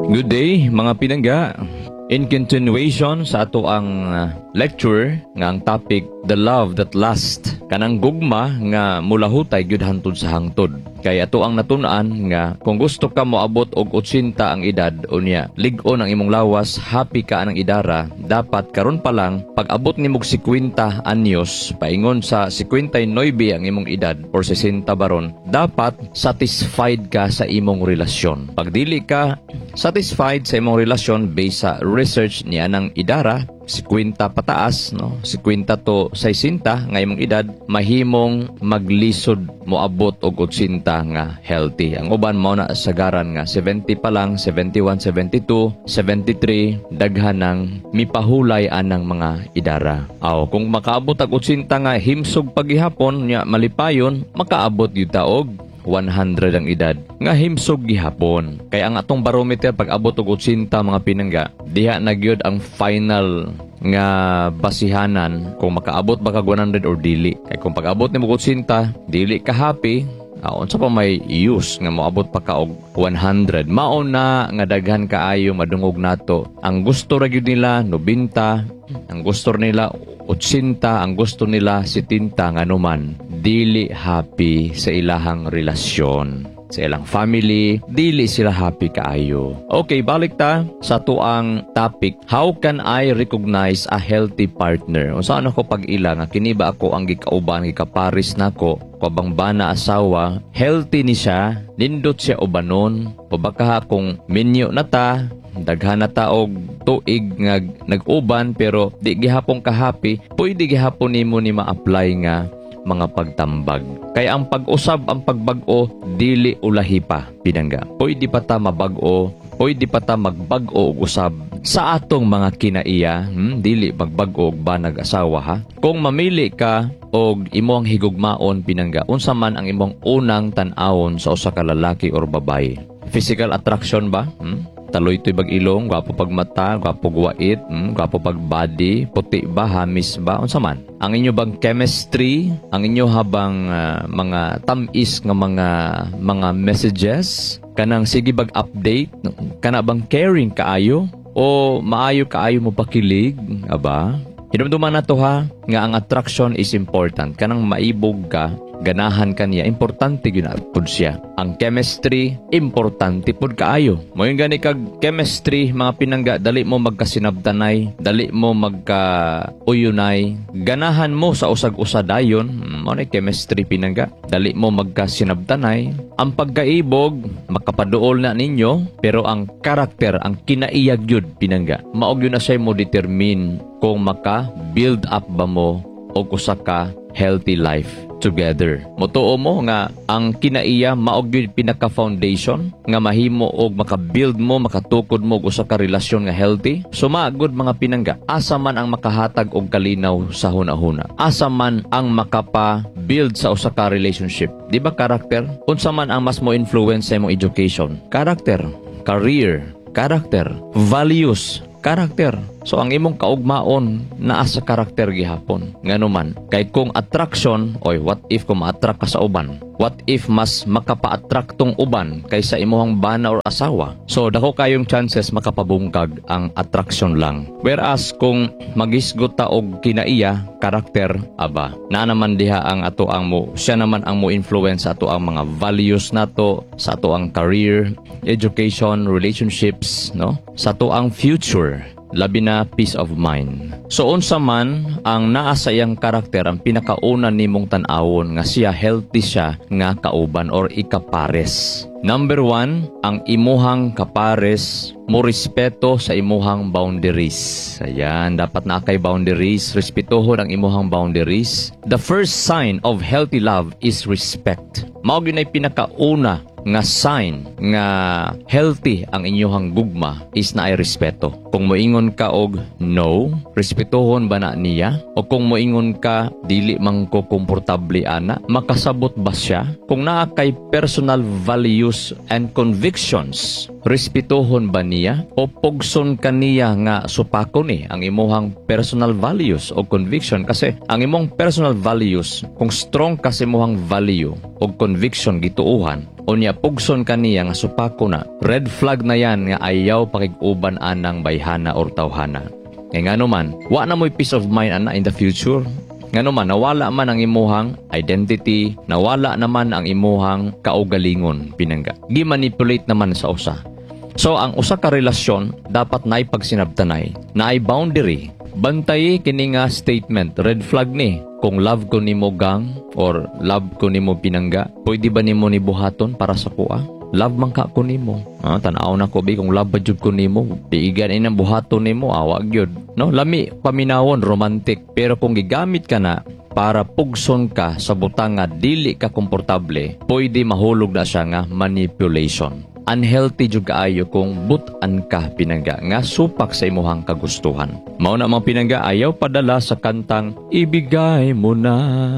Good day mga pinangga. In continuation sa ato ang lecture nga ang topic The Love That Lasts, kanang gugma nga mulahutay gyud hantod sa hangtod. Kay ato ang natun-an nga kung gusto ka moabot og 80 ang edad unya lig-on ang imong lawas, happy ka anang idara, dapat karon pa lang pag abot nimog 50 anyos paingon sa 59 ang imong edad or 60 baron, dapat satisfied ka sa imong relasyon. Pag dili ka satisfied sa imong relasyon based sa research niya ng idara 50 pataas, no? 50 to 60 nga imong edad, mahimong maglisod moabot og 80 nga healthy. Ang uban mao na sagaran nga 70 pa lang, 71, 72, 73, daghan ng mipahulay anang mga idara. Kung makaabot og 80 nga himsog paghihapon nya malipayon, makaabot gyud ta og 100 ang edad nga himsog gihapon. Kaya ang atong barometer pag abot og 80 mga pinangga, diha na gyud ang final nga basihanan kung makaabot ba kag 100 or dili. Kay kung pag-abot nimo og 80, dili ka happy, unsa pa may use nga moabot pa ka og 100. Mao na nga daghan kaayo madungog nato. Ang gusto ra gyud nila 90, ang gusto nila 80, ang gusto nila 70 nganuman. Dili happy sa ilahang relasyon, sa ilang family, dili sila happy kaayo. Okay, balik ta sa tuang topic. How can I recognize a healthy partner? Unsa ako pag-ila nga kini ba ako ang gikauban, gikaparis nako, kabang bana asawa, healthy ni siya, nindot siya ubanon, o baka kung minyo na ta, daghan na ta og tuig nga nag-uban pero di gihapon ka happy, pwede gihapon nimo ni ma-apply nga mga pagtambag. Kaya ang pag-usab, ang pagbag-o, dili ulahi pa, pinangga. Pwede pa ta mabag-o, pwede pa ta magbag-o og usab sa atong mga kinaiya, dili magbag-o og ba nag-asawa ha. Kung mamili ka og imong higugmaon, pinangga, unsa man ang imong unang tan-awon sa usa ka lalaki or babae? Physical attraction ba? Taloy to'y bag-ilong, gwapo pag mata, gwapo guwait, gwapo pag body, puti ba, hamis ba, unsa man. Ang inyo bang chemistry, ang inyo habang mga tamis nga mga messages, kanang sige bag update, kana bang caring kaayo o maayo kaayo mo pakilig, aba? Hinumduman na to ha, nga ang attraction is important. Kanang maibog ka, ganahan ka niya, importante yun pud siya. Ang chemistry, importante pud kaayo. Moyong gani kag chemistry, mga pinangga, dali mo magkasinabtanay, dali mo magka-uyunay, ganahan mo sa usag-usadayon, mo na chemistry pinangga, dali mo magkasinabtanay. Ang pagkaibog, makapaduol na ninyo, pero ang karakter, ang kinaiyag yun pinangga, maog yun na siya mo determine kung maka-build up ba mo o usa ka healthy life together. Motoo mo nga ang kinaiya maog gyud pinaka-foundation nga mahimo og maka-build mo, makatukod mo og usa ka relasyon nga healthy. So maagod mga pinangga, asa man ang makahatag og kalinaw sa hunahuna, asa man ang makapa-build sa usa ka relationship. Di ba character? Unsa man ang mas mo influence sa imong education? Character, career, character, values, karakter. So ang imong kaugmaon naa sa karakter gihapon. Nganuman, kay kung attraction, oy what if kung ma-attract ka sa uban? What if mas makapa-attract tong uban kaysa imong bana or asawa? So dako kayong chances makapabungkag ang attraction lang. Whereas kung magisgot ta og kinaiya, karakter, aba, na naman diha ang ato ang mo, siya naman ang mo influence sa ato ang mga values nato, sa ato ang career, education, relationships, no? Sa ato ang future, labi na peace of mind. So unsa man ang naa sa iyang karakter, ang pinakauna nimong tan-awon nga siya healthy siya nga kauban or ikapares. Number 1, ang imuhang kapares mo respeto sa imuhang boundaries. Ayan, dapat na kay boundaries, respetuhon ang imuhang boundaries. The first sign of healthy love is respect. Mao gyud ay pinakauna nga sign nga healthy ang inyong gugma is na ay respeto. Kung moingon ka og no, respetuhon ba na niya? O kung moingon ka dili man ko komportable ana, makasabot ba siya? Kung naa kay personal values and convictions Respetuhon ba niya o pugson kaniya nga supakon ni ang imuhang personal values o conviction? Kasi ang imong personal values, kung strong kasi imuhang value o conviction gituuhan, unya pugson kaniya nga supako na, red flag na yan nga ayaw pakig-uban anang bayhana or tawhana. Kaya nga naman, wa na mo'y peace of mind ana in the future. Nga naman, nawala man ang imuhang identity, nawala naman ang imuhang kaugalingon, pinangga. Gi-manipulate naman sa usa. So, ang usa ka relasyon, dapat na ipagsinabtanay, na ay boundary. Bantayi kini nga statement, red flag ni. Kung love ko nimo gang, or love ko nimo pinangga, pwede ba nimo ni buhaton para sa kuha? Love man ka ko nimo. Tanaw na ko bi kung love ba jud ko nimo, biigan inang buhaton nimo, awag gyud. No, lami paminawon romantic, pero kung gigamit ka na para pugson ka sa butang nga dili ka komportable, pwede mahulog na siya nga manipulation. Unhealthy jud kaayo kung butan ka pinangga nga supak sa imuhang kagustuhan. Mao na mga pinangga ayaw padala sa kantang ibigay mo na.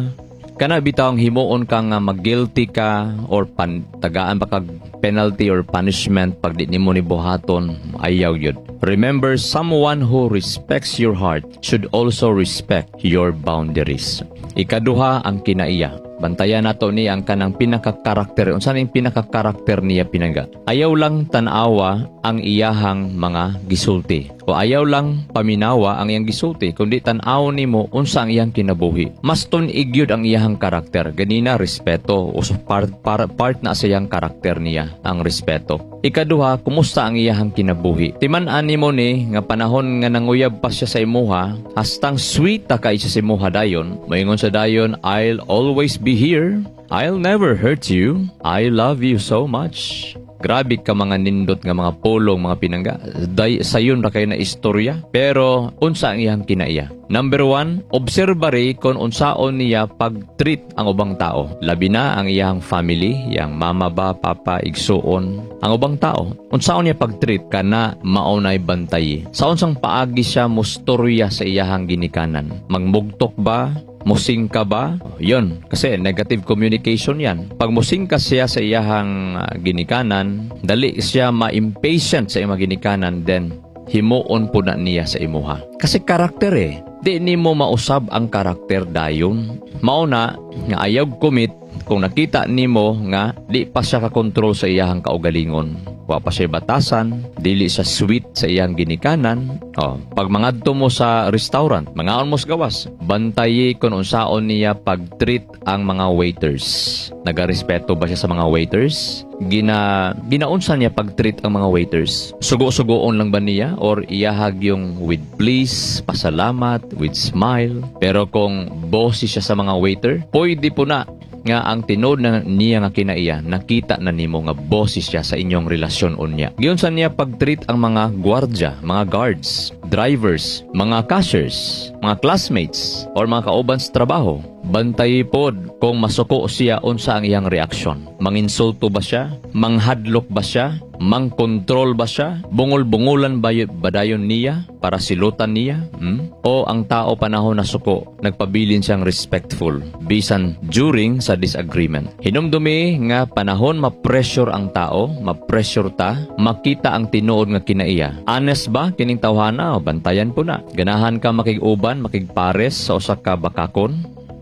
Kana bitaw ang himuon ka nga mag-guilty ka or tagaan ba kag penalty or punishment pag di nimo ni buhaton, ayaw yun. Remember, someone who respects your heart should also respect your boundaries. Ikaduha ang kinaiya. Bantayan nato ni ang kanang pinaka-karakter. Unsa ning pinaka-karakter niya pinangga? Ayaw lang tanawa ang iyahang mga gisulti. O ayaw lang paminawa ang iyang gisulti, kundi tanaw nimo unsa ang iyang kinabuhi. Mas tunig yun ang iyahang karakter. Ganina, respeto. O part na sa iyang karakter niya, ang respeto. Ikaduha, kumusta ang iyahang kinabuhi? Timan-an nimo ni nga panahon nga nanguyab pa siya sa imuha, hastang sweet ta kay siya sa imuha dayon. Moingon sa dayon, I'll always be here. I'll never hurt you. I love you so much. Grabe ka mga nindot nga mga pulong mga pinangga. Sayon ra kayo na istorya. Pero unsa ang iyang kinaiya? Number 1, obserbare kung unsaon niya pag-treat ang ubang tao. Labi na ang iyang family, yang mama ba, papa, igsuon. Ang ubang tao, unsaon niya pag-treat kana maunay bantayi. Sa unsang paagi siya mustorya sa iyahang ginikanan. Magmugtok ba? Musing ka ba? Yun. Kasi negative communication yan. Pag musing ka siya sa iyahang ginikanan, dali siya ma-impatient sa iyang ginikanan, then himuon po na niya sa imuha. Kasi karakter eh. Di ni mo mausab ang karakter dayon. Mauna, nga ayaw commit kung nakita nimo nga di pa siya kakontrol sa iyahang kaugalingon. Wa pa siya batasan, dili siya sweet sa iyang ginikanan. Pag mangadto mo sa restaurant, mangaon mo sa gawas, bantayi kung unsaon niya pag-treat ang mga waiters. Nagarespeto ba siya sa mga waiters? Ginaunsa niya pag-treat ang mga waiters? Sugo-sugoon lang ba niya? Or iyahag yung with please, pasalamat, with smile? Pero kung bossy siya sa mga waiter, pwede po na nga ang tinod na niya nga kinaiya, nakita na nimo nga boses siya sa inyong relasyon unya. Giyon sa niya pag-treat ang mga gwardya, mga guards, drivers, mga cashiers, mga classmates, or mga kauban sa trabaho. Bantayi pod kung masuko siya unsa ang iyang reaksyon. Manginsulto ba siya? Manghadlok ba siya? Mangkontrol ba siya? Bungol-bungulan ba dayon niya para silutan niya? O ang tao panahon na suko, nagpabilin siyang respectful bisan during sa disagreement. Hinumdumi nga panahon ma-pressure ang tao, ma-pressure ta, makita ang tinuod nga kinaiya. Honest ba kining tawhana? O bantayan po na. Ganahan ka makig-uban, makigpares sa usa ka bakakon?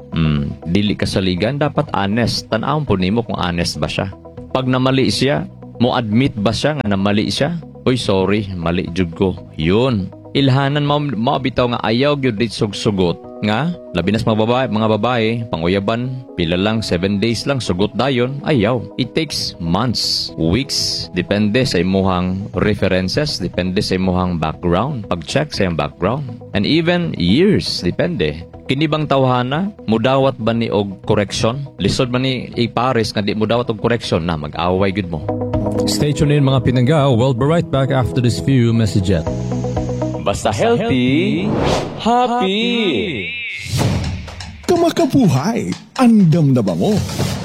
Dili kasaligan, dapat honest. Tanawon po nimo kung honest ba siya. Pag namali siya, mo admit ba siya nga namali siya? Uy, sorry, mali jud ko. Yun. Ilhanan mo bitaw nga ayaw gyud dit sugot nga labi na sa mga babae, panguyaban, pila lang 7 days lang sugot dayon, ayaw. It takes months, weeks, depende sa imuhang references, depende sa imuhang background, pag-check sa iyang background, and even years, depende. Kini bang tawhana, mudawat ba ni og correction? Lisod ba ni ipares nga di mudawat og correction na mag-away gud mo? Stay tuned in mga pinangga. We'll be right back after this few messages. Basta healthy, happy! Kamakabuhay, andam na ba mo?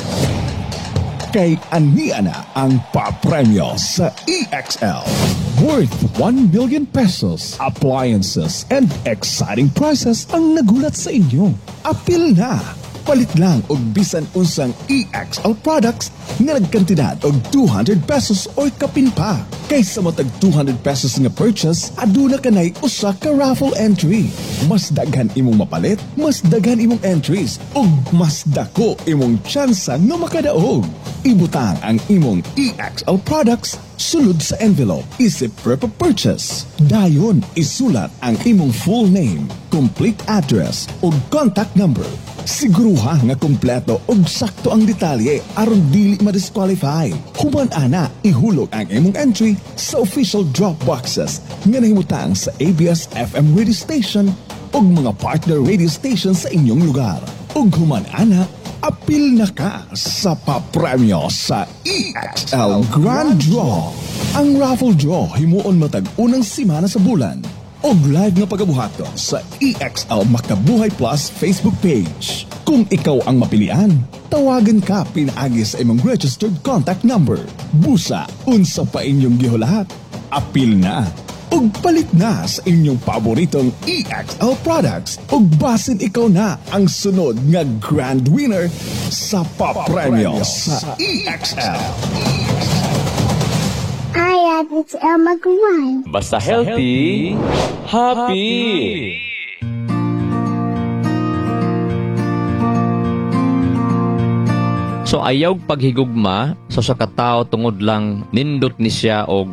Kay ania na ang papremyo sa EXL. Worth 1 billion pesos, appliances, and exciting prizes ang nagulat sa inyo. Apil na! Palit lang og bisan unsang EXL products nga nagkantidad og 200 pesos or kapin pa. Kaysa matag 200 pesos nga purchase, aduna kanay usa ka raffle entry. Mas daghan imong mapalit, mas daghan imong entries, ug mas dako imong tsansa nga makadaog. Ibutang ang imong EXL products sulod sa envelope, isip prep of purchase. Dayon, isulat ang imong full name, complete address, ug contact number. Siguruha nga kompleto ug sakto ang detalye aron dili ma-disqualify. Human ana, ihulog ang imong entry sa official drop boxes nga nahimutang sa ABS-FM radio station ug mga partner radio station sa inyong lugar. Ug human ana, apil na ka sa papremyo sa EXL Grand Draw. Ang raffle draw himuon matag unang simana sa bulan. Og live nga pagabuhaton sa EXL Makabuhay Plus Facebook page. Kung ikaw ang mapilian, tawagan ka pinaagi sa imong registered contact number. Busa, unsa pa inyong gihulahat. Apil na ug palit na sa inyong paboritong EXL products ug basin ikaw na ang sunod nga grand winner sa papremyo sa EXL. Hi, it's Elma Guan. Basta healthy, happy! So ayaw paghigugma so sa katao tungod lang nindot ni siya og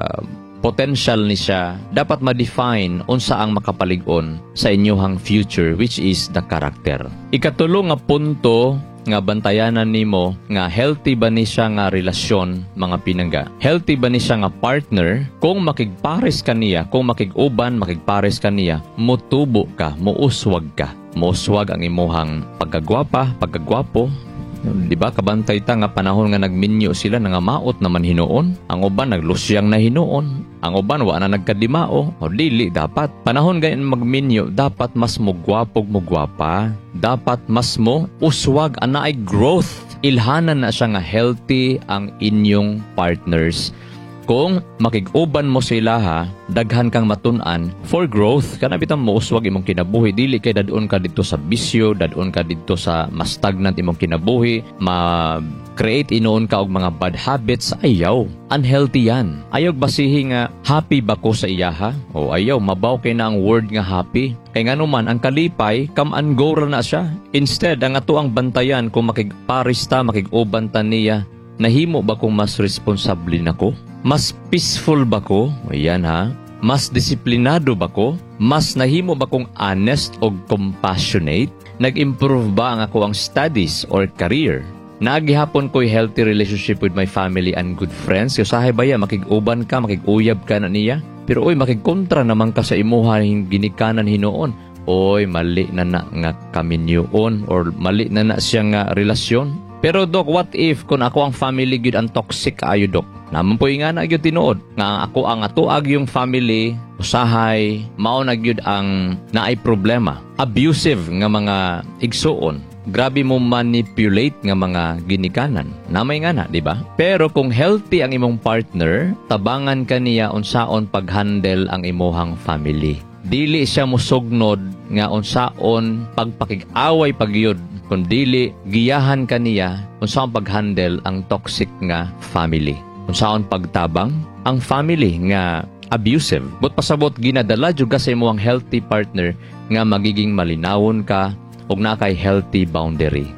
potential ni siya, dapat ma-define unsa ang makapalig-on sa inyong future, which is the character. Ikatulo nga punto nga bantayanan nimo nga healthy ba ni siya nga relasyon, mga pinangga. Healthy ba ni siya nga partner? Kung makigpares ka niya, kung makiguban, makigpares ka niya, mutubo ka, muuswag ka. Muuswag ang imuhang pagkagwapa, pagkagwapo. Di ba kabantay ta nga panahon nga nagminyo sila nga maot naman hinuon, ang uban naglusyang na hinuon, ang uban wa na nagkadimao. O dili dapat panahon gayon magminyo, dapat mas mugwapog mugwapa, dapat mas mo uswag ana ay growth. Ilhanan na siya nga healthy ang inyong partners. Kung makig-uban mo sila ha, daghan kang matun-an for growth. Kana bitang mouswag imong kinabuhi, dili kay dadon ka dito sa bisyo, dadon ka dito sa mas stagnant imong kinabuhi, ma-create inoon ka og mga bad habits. Ayaw, unhealthy yan. Ayaw basihi nga happy ba ko sa iya ha? O ayaw, mabaw kay na ang word nga happy. Kay nga naman, ang kalipay, come and go ra na siya. Instead, ang ato ang bantayan kung makig-parista, makig-uban ta niya, nahimo ba kung mas responsable nako? Mas peaceful ba ko? Ayan ha. Mas disiplinado ba ko? Mas nahimo ba kong honest o compassionate? Nag-improve ba ang ako ang studies or career? Naagihapon ko'y healthy relationship with my family and good friends. Usahay ba ya, makig-uban ka, makig-uyab ka na niya? Pero oy, makig-kontra naman ka sa imuha ginikanan hinoon. Oy, mali na na nga kami niyoon or mali na na siya nga relasyon. Pero Dok, what if kung ako ang family gyud ang toxic kaayo Dok? Naman po nga na gyud tinuod nga ako ang atuag yung family, usahay, mao na gyud ang naay problema. Abusive nga mga igsuon. Grabe mo manipulate nga mga ginikanan. Namay nga na, di ba? Pero kung healthy ang imong partner, tabangan ka niya unsaon paghandle ang imuhang family. Dili siya musugnod nga unsaon pagpakig-away pagyud, kundili giyahan kaniya unsaon paghandle ang toxic nga family. Unsaon pagtabang ang family nga abusive. But pasabot ginadala jud ka sa imong healthy partner nga magiging malinawon ka ug na kay healthy boundary.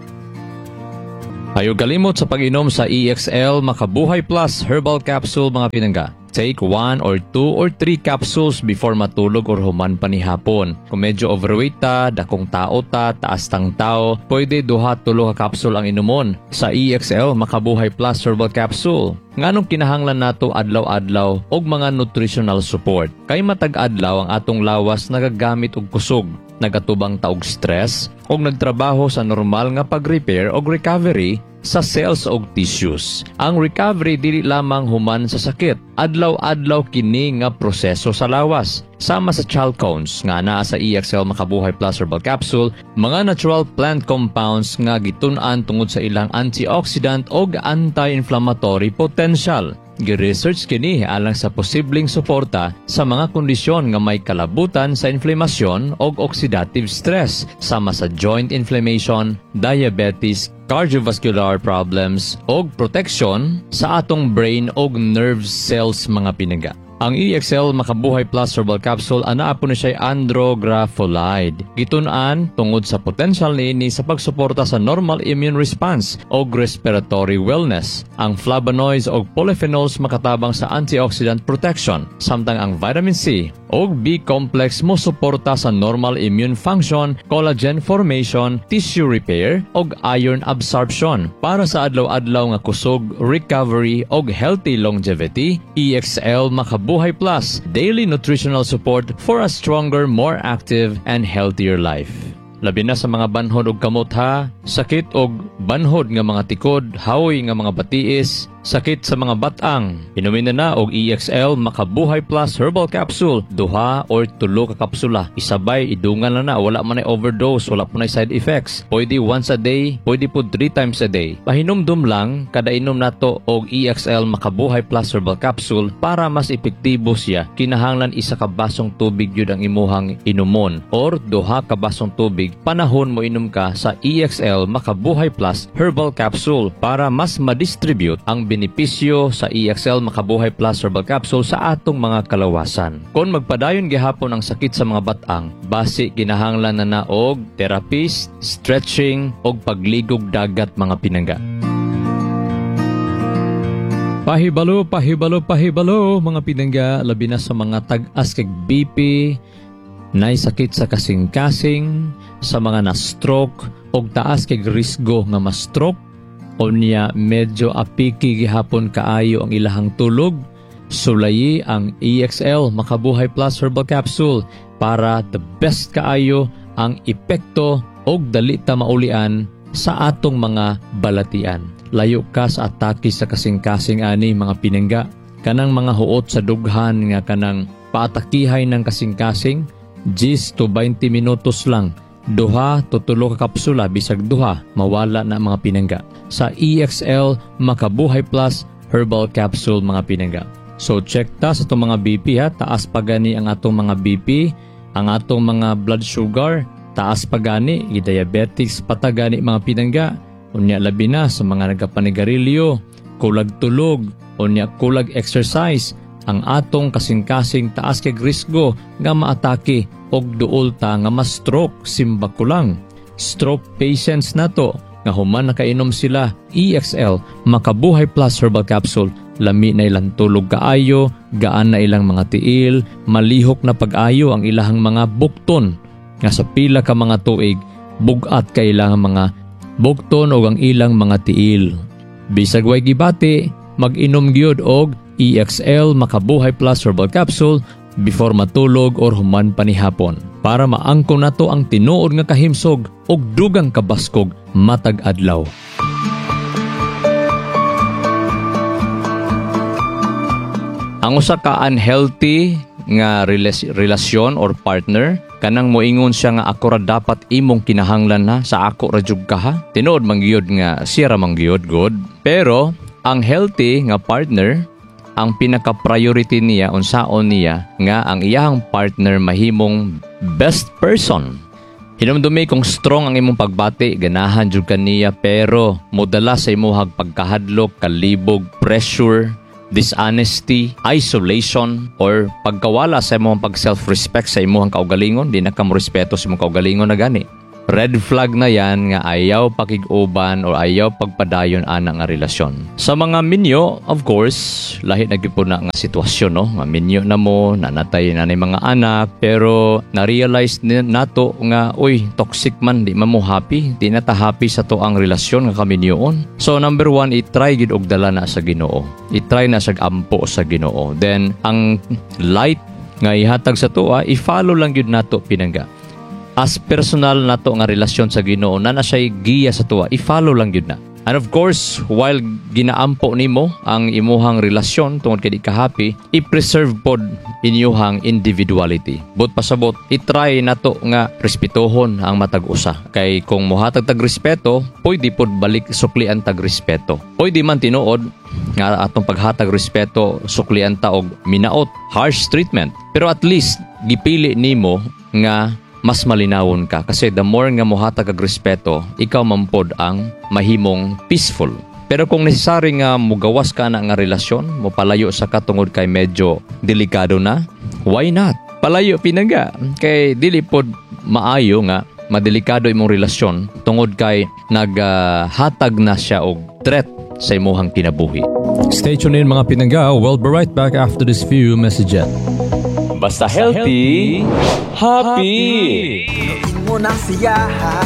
Ayaw kalimot sa pag-inom sa EXL Makabuhay Plus Herbal Capsule, mga pinangga. Take 1 or 2 or 3 capsules before matulog or human pa ni hapon. Kung medyo overweight ta, dakong tao ta, taas tang tao, pwede 2-3 ka capsule ang inumon sa EXL Makabuhay Plus Herbal Capsule. Nganong kinahanglan nato adlaw-adlaw og mga nutritional support. Kay matag-adlaw ang atong lawas nagagamit og kusog, nagatubang ta og stress, og nagtrabaho sa normal nga pag-repair og recovery sa cells og tissues. Ang recovery dili lamang human sa sakit, adlaw-adlaw kini nga proseso sa lawas. Sama sa chalcones nga naa sa EXL Makabuhay Plus Herbal Capsule, mga natural plant compounds nga gitun-an tungod sa ilang antioxidant og anti-inflammatory potential. gi-research kini alang sa posibleng suporta sa mga kondisyon nga may kalabutan sa inflamasyon o oxidative stress sama sa joint inflammation, diabetes, cardiovascular problems o protection sa atong brain o nerve cells mga pinangga. Ang EXL Makabuhay Plus Herbal Capsule ana po na siya andrografolide. Gitun-an tungod sa potential niini sa pagsuporta sa normal immune response o respiratory wellness. Ang flavonoids o polyphenols makatabang sa antioxidant protection, samtang ang vitamin C o B-complex mo suporta sa normal immune function, collagen formation, tissue repair o iron absorption. Para sa adlaw-adlaw nga kusog, recovery o healthy longevity, EXL Makabuhay Plus, daily nutritional support for a stronger, more active, and healthier life. Labi na sa mga banhod og kamot ha, sakit og banhod nga mga tikod, hawoy nga mga batiis, sakit sa mga batang. Inumin na og EXL Makabuhay Plus Herbal Capsule, duha or tulo ka kapsula. Isabay, idungan na wala man ay overdose, wala po na side effects. Pwede once a day, pwede po 3 times a day. Pahinumdum lang, kada inom nato og EXL Makabuhay Plus Herbal Capsule para mas epektibo siya. Kinahanglan isa ka basong tubig yun ang imuhang inumon or duha ka basong tubig panahon mo inom ka sa EXL Makabuhay Plus Herbal Capsule para mas ma-distribute ang benepisyo sa EXL Makabuhay Plus Herbal Capsule sa atong mga kalawasan. Kung magpadayon gihapon ang sakit sa mga batang, basi kinahanglan na og therapist, stretching og pagligog dagat mga pinangga. Pahibalo, pahibalo, pahibalo mga pinangga, labi na sa mga tag-as kag BP, nay sakit sa kasing-kasing, sa mga na-stroke og taas kag risgo nga ma-stroke o niya medyo apiki gihapon kaayo ang ilahang tulog, sulayi ang EXL Makabuhay Plus Herbal Capsule para the best kaayo ang epekto og dali ta maulian sa atong mga balatian. Layo ka sa atake sa kasing-kasing ani mga pinangga, kanang mga huot sa dughan nga kanang paatakihay ng kasing-kasing 10 to 20 minutos lang. Duha to tulo ka kapsula bisag duha mawala na mga pinangga sa EXL Makabuhay Plus Herbal Capsule mga pinangga. So check ta sa itong mga BP ha, taas pa gani ang atong mga BP, ang atong mga blood sugar, taas pa gani, diabetics patagani mga pinangga. Unya labi na sa mga nagapanigarilyo, kulag tulog, unya kulag exercise, ang atong kasing-kasing taas kay risgo nga maatake og duol ta nga ma-stroke simba kulang. Stroke patients nato nga human nakainom sila EXL Makabuhay Plus Herbal Capsule, lami na ilang tulog kaayo, gaan na ilang mga tiil, malihok na pag-ayo ang ilahang mga bukton nga sa pila ka mga tuig bugat ka ilang mga bukton o ang ilang mga tiil. Bisag way gibati, mag-inom gyud og EXL Makabuhay Plus Herbal Capsule before matulog or human panihapon para maangkon nato ang tinuod nga kahimsog og dugang kabaskog matag adlaw. Ang usa ka unhealthy nga relasyon or partner, kanang moingon siya nga ako ra dapat imong kinahanglan na sa ako ra jud ka ha. Tinuod man gyud nga siya ra man gyud good. Pero ang healthy nga partner, ang pinaka-priority niya unsaon niya nga ang iyahang partner mahimong best person. Hinumdumi kung strong ang imong pagbati, ganahan jud kaniya pero modala sa imong pagkahadlok, kalibog, pressure, dishonesty, isolation, or pagkawala sa imong pag-self-respect sa imong kaugalingon, di na ka mo respeto sa imong kaugalingon na gani. Red flag na yan nga ayaw pakig-uban o ayaw pagpadayon ana nga relasyon. Sa mga minyo, of course, lahi na gyud na nga sitwasyon no, nga minyo na mo, nanatay na ni mga anak, pero na-realize nato nga uy, toxic man, di man mo happy, di na ta happy sa to ang relasyon nga kaminyoon. So number 1, i-try gid og dala na sa Ginoo. I-try na sa ampo sa Ginoo. Then ang light nga ihatag sa tuwa, i-follow lang gid nato pinangga. As personal nato nga relasyon sa Ginoo na siya giya sa tuwa, i-follow lang yun na. And of course, while ginaampo nimo ang imuhang relasyon tungod kay di ka happy, i-preserve pod inyuhang individuality. But pasabot, i-try nato nga respetuhon ang matag usa. Kay kung mohatag tag respeto, pwede pod balik suklian tag respeto. Pwede man tinuod nga atong paghatag respeto suklian ta og minaot, harsh treatment. Pero at least gipili nimo nga mas malinawon ka kasi the more nga mohatag og respeto, ikaw mampod ang mahimong peaceful. Pero kung necessary nga mugawas ka na nga relasyon, mo palayo sa katungod kay medyo delikado na, why not? Palayo pinaga kay dili pod maayo nga madelikado imong relasyon tungod kay naghatag na siya og threat sa imong kinabuhi. Stay tuned in mga pinangga. We'll be right back after this few messages. Basta healthy, happy. Mo ng siyaha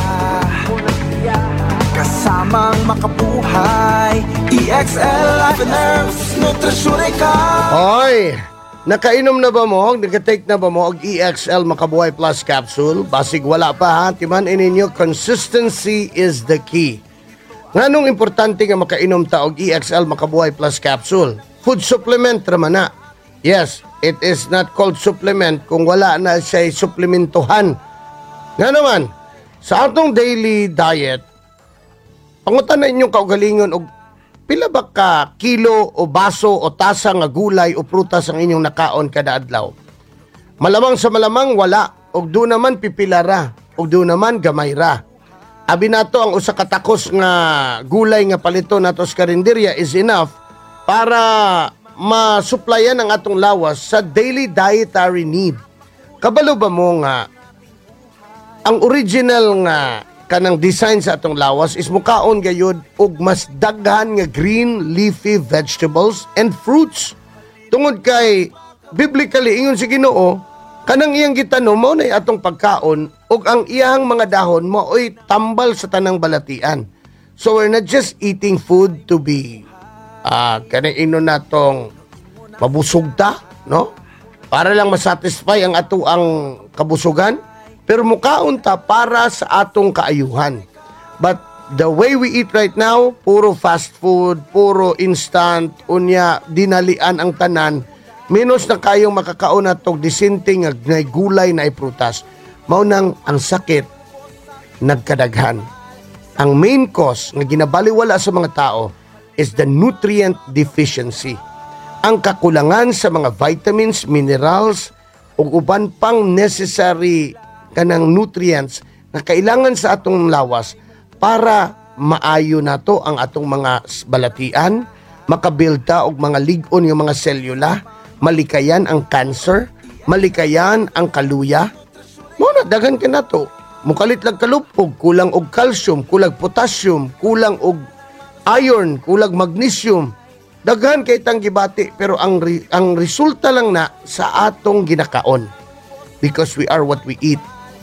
kasamang makabuhay. EXL Life and Herbs Nutrisyon ka. Hoy! Nakainom na ba mo? Nagka-take na ba mo og EXL Makabuhay Plus Capsule? Basig wala pa ha, timan ininyo, consistency is the key. Nganong importante nga makainom ta og EXL Makabuhay Plus Capsule? Food supplement raman na. Yes, it is not called supplement kung wala na siya suplementuhan. Nga naman, sa atong daily diet, pangutan na inyong kaugalingon og pila ba ka kilo o baso o tasa nga gulay o prutas ang inyong nakaon kada adlaw? Malamang sa malamang wala, og do naman pipilara, og do naman gamay ra. Abi nato ang usa ka takos nga gulay nga palito nato sa karinderya is enough para masuplayan ang atong lawas sa daily dietary need. Kabalo ba mo nga ang original nga kanang design sa atong lawas is mukaon gayud og mas daghan nga green leafy vegetables and fruits. Tungod kay biblically ingon si Ginoo, kanang iyang gitanom mao nay atong pagkaon ug ang iyang mga dahon maoy tambal sa tanang balatian. So we're not just eating food to be kanang natong mabusog ta, no? Para lang masatisfy ang ato ang kabusugan, pero mukaon ta para sa atong kaayuhan. But the way we eat right now, puro fast food, puro instant, unya dinalian ang tanan, minus na kayong makakaon natong disinting nga gulay na iprutas. Mao nang ang sakit nagkadaghan. Ang main cause nga ginabaliwala sa mga tao is the nutrient deficiency. Ang kakulangan sa mga vitamins, minerals, ug uban pang necessary kanang nutrients na kailangan sa atong lawas para maayo nato ang atong mga balatian, makabilda og mga lig-on nga mga selula, malikayan ang cancer, malikayan ang kaluya. Muna daghan ka nato. Mukalit lang kalupog, kulang og calcium, kulang potassium, kulang og iron, kulang magnesium. Daghan kay tang gibati pero ang resulta lang na sa atong ginakaon. Because we are what we eat.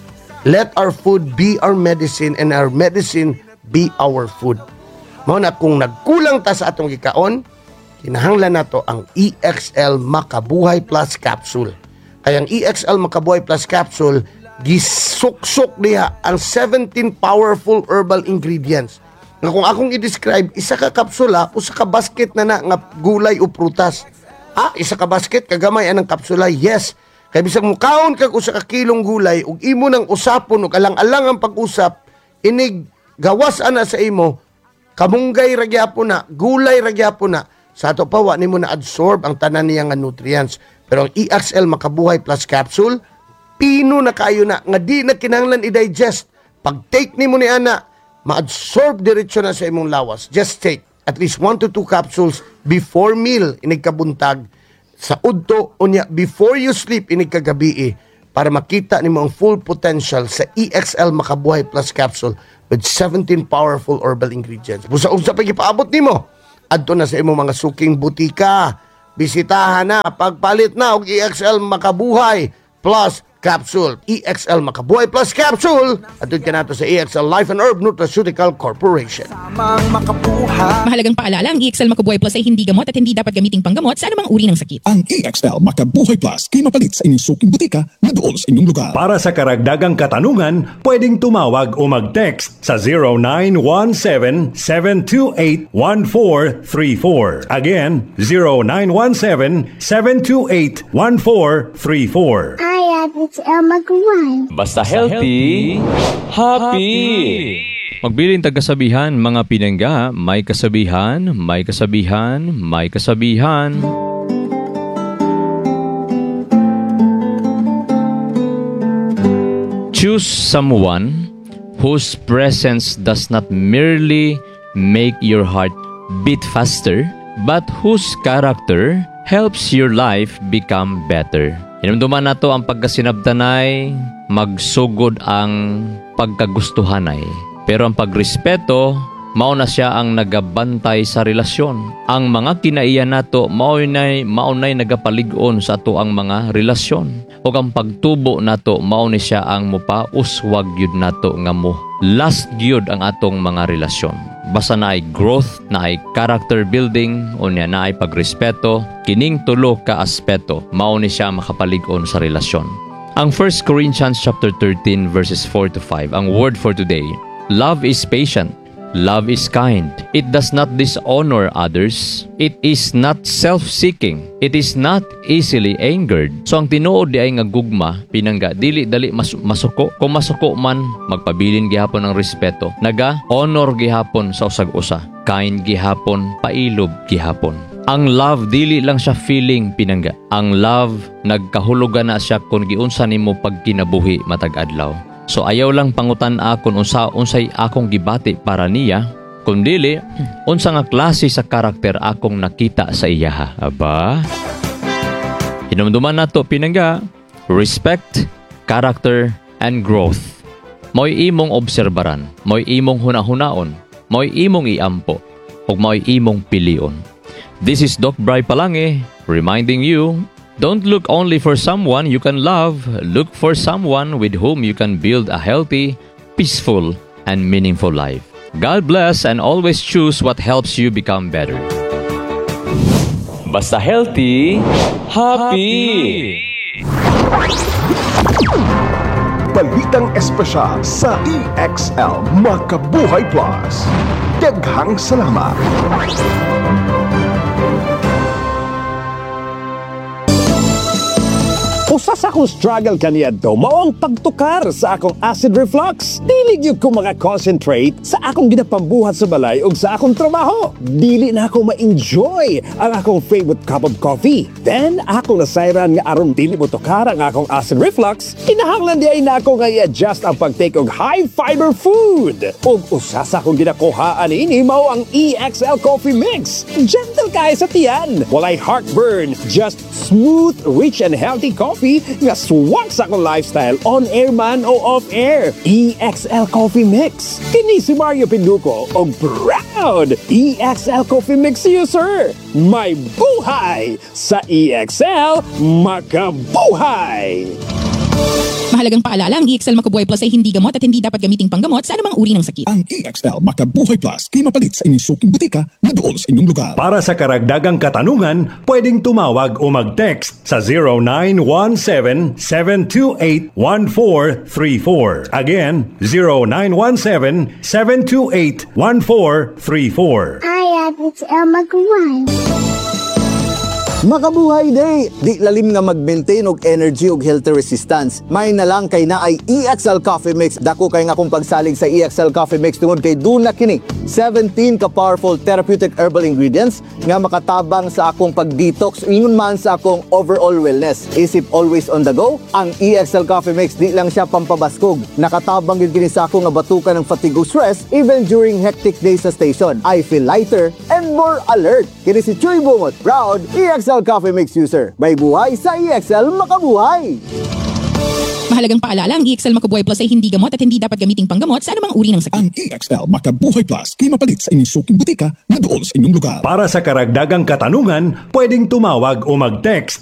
Let our food be our medicine and our medicine be our food. Mao na kung nagkulang ta sa atong gikaon, kinahanglan nato ang EXL Makabuhay Plus Capsule. Kaya ang EXL Makabuhay Plus Capsule gisuksok diha ang 17 powerful herbal ingredients. Nga kung akong i-describe, isa ka kapsula, usa ka basket na nga gulay o prutas. Isa ka basket, kagamay anang kapsula, yes. Kaya bisag mukaon kag usa ka kilong gulay, ug imo nang usapon, ug alang-alang ang pag-usap, inig gawas ana sa imo, kamunggay ragyapon na, gulay ragyapon na, sa ato pa, wa nimo na absorb ang tanan niya nga nutrients. Pero ang EXL Makabuhay Plus Capsule, pino na kayo na, nga di na kinahanglan i-digest. Pag-take nimo ni ana, ma-absorb diretso na sa imong lawas. Just take at least 1 to 2 capsules before meal, inig kabuntag, sa udto, unya, before you sleep, inig kagabi, para makita nimo ang full potential sa EXL Makabuhay Plus Capsule with 17 powerful herbal ingredients. Busa-usa pa ipaabot nimo. Adto na sa imong mga suking butika. Bisitahan na, pagpalit na og EXL Makabuhay Plus Capsule. EXL Makabuhay Plus Capsule. Atun ka nato sa EXL Life and Herb Nutraceutical Corporation. Tamang makabuhay. Mahalagang paalala, ang EXL Makabuhay Plus ay hindi gamot at hindi dapat gamiting panggamot sa anumang uri ng sakit. Ang EXL Makabuhay Plus kay mapalit sa inyong suking butika na doon sa inyong lugar. Para sa karagdagang katanungan, pwedeng tumawag o mag-text sa 0917-728-1434. Again, 0917-728-1434. Hi, it's Elma Gawai. Basta healthy, happy. Magbiling tagasabihan, mga pinangga, may kasabihan, may kasabihan, may kasabihan. Choose someone whose presence does not merely make your heart beat faster, but whose character helps your life become better. Inumduman na to ang pagkasinabtanay, magsugod ang pagkagustuhanay. Pero ang pagrespeto, mauna siya ang nagabantay sa relasyon. Ang mga kinaiyan nato, maunay nagapalig-on sa ato ang mga relasyon. O ang pagtubo nato, mauni siya ang mupauswag yun nato nga mo. Last gyud ang atong mga relasyon. Basta na ay growth, na ay character building, o niya na ay pagrespeto, kining tulo ka aspeto, mauni siya makapalig-on sa relasyon. Ang 1 Corinthians chapter 13 verses 4 to 5, ang word for today, love is patient. Love is kind. It does not dishonor others. It is not self-seeking. It is not easily angered. So ang tinuod di ay nga gugma, pinangga, dili-dali masuko. Kung masuko man, magpabilin gihapon ng respeto. Naga-honor gihapon sa usag-usa. Kind gihapon, pailob gihapon. Ang love, dili lang siya feeling, pinangga. Ang love, nagkahulugan na siya kung giunsa nimo pagkinabuhi matag adlaw. So ayaw lang pangutan akon unsay akong gibati para niya, kundili unsa nga klase sa karakter akong nakita sa iya. Aba, hinumduman nato pinangga, respect, character, and growth. Mo'y imong obserbaran, mo'y imong hunahunaon, mo'y imong iampo, ug mo'y imong pilion. This is Doc Bry Palange reminding you, don't look only for someone you can love. Look for someone with whom you can build a healthy, peaceful, and meaningful life. God bless and always choose what helps you become better. Basta healthy, happy. Balitang espesyal sa EXL Makabuhay Plus. Daghang salamat. Usa sa akong struggle kaniadto mao ang pagtukar sa akong acid reflux. Dili gyud ko maka-concentrate sa akong ginapambuhat sa balay ug sa akong trabaho. Dili na ako ma-enjoy ang akong favorite cup of coffee. Then ako nasayran nga aron dili mo tukar ang akong acid reflux, kinahanglan di ay na ako nga i-adjust ang pagtake og high fiber food. Ug usa sa akong ginakuhaan ini mao ang EXL Coffee Mix. Gentle kay sa tiyan, walay heartburn, just smooth, rich and healthy coffee nga swak sa akong lifestyle on air man o off air. EXL Coffee Mix. Kini si Mario Pinduco og proud EXL Coffee Mix user. May buhay sa EXL Makabuhay. Mahalagang paalala, ang EXL Makabuhay Plus ay hindi gamot at hindi dapat gamiting panggamot sa anumang uri ng sakit. Ang EXL Makabuhay Plus kay mapalit sa inyong suking butika na doon sa inyong lugar. Para sa karagdagang katanungan, pwedeng tumawag o mag-text sa 0917-728-1434. Again, 0917-728-1434. Hi, it's Elma Gawai. Makabuhay day! Di lalim nga mag-maintain og energy ug healthy resistance. May na lang kay na ay EXL Coffee Mix. Dako kay nga akong pagsalig sa EXL Coffee Mix tungod kay duna kini 17 ka powerful therapeutic herbal ingredients nga makatabang sa akong pag-detox ingon man sa akong overall wellness. Isip always on the go, ang EXL Coffee Mix di lang siya pampabaskog. Nakatabang gyud kini sa akong nga batukan ng fatigue ug stress even during hectic days sa station. I feel lighter and more alert. Kini si Chuy Bumot, proud EXL Coffee Mix user. May buhay sa EXL Makabuhay! Mahalagang paalala, ang EXL Makabuhay Plus ay hindi gamot at hindi dapat gamiting panggamot sa anumang uri ng sakit. Ang EXL Makabuhay Plus kay mapalit sa inyong suking butika na doon sa inyong lugar. Para sa karagdagang katanungan, pwedeng tumawag o mag-text